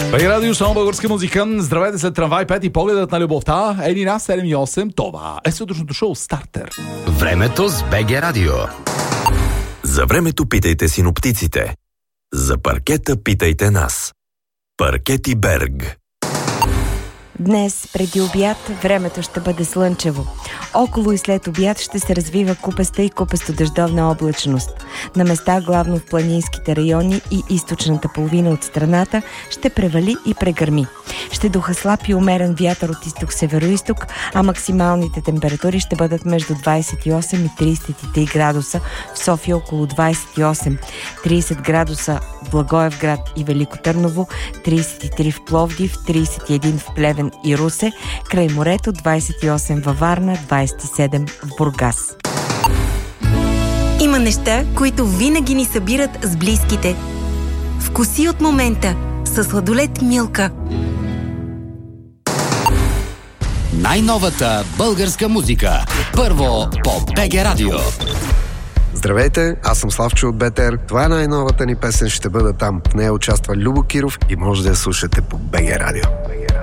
Бай радио, само българска музика. Здравейте след трамвай 5 и погледът на любовта. 11:07:08. Това е сутрешното шоу Стартер. Времето с БГ Радио. За времето питайте синоптиците. За паркета питайте нас. Паркети Берг. Днес, преди обяд, времето ще бъде слънчево. Около и след обяд ще се развива купеста и купесто-дъждовна облачност. На места, главно в планинските райони и източната половина от страната, ще превали и прегърми. Ще духа слаб и умерен вятър от изток-североизток, а максималните температури ще бъдат между 28 и 33 градуса, в София около 28, 30 градуса в Благоевград и Велико Търново, 33 в Пловдив, 31 в Плевен и Русе, край морето 28 във Варна, 27 в Бургас. Има неща, които винаги ни събират с близките. Вкуси от момента със сладолед Милка. Най-новата българска музика. Първо по БГ Радио. Здравейте, аз съм Славчо от БТР. Това е най-новата ни песен, ще бъда там. В нея участва Любо Киров и може да я слушате по БГ Радио.